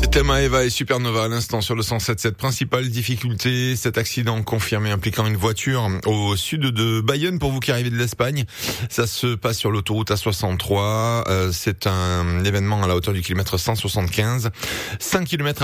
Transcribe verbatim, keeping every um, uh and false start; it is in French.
Thelma Eva et Supernova à l'instant sur le cent sept virgule sept. Principale difficulté, cet accident confirmé impliquant une voiture au sud de Bayonne pour vous qui arrivez de l'Espagne. Ça se passe sur l'autoroute A soixante-trois. Euh, c'est un événement à la hauteur du kilomètre cent soixante-quinze. cinq kilomètres